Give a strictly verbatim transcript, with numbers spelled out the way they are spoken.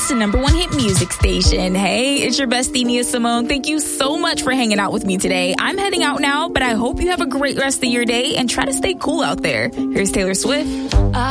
Coast's number one hit music station. Hey, it's your bestie, Nia Simone. Thank you so much for hanging out with me today. I'm heading out now, but I hope you have a great rest of your day and try to stay cool out there. Here's Taylor Swift.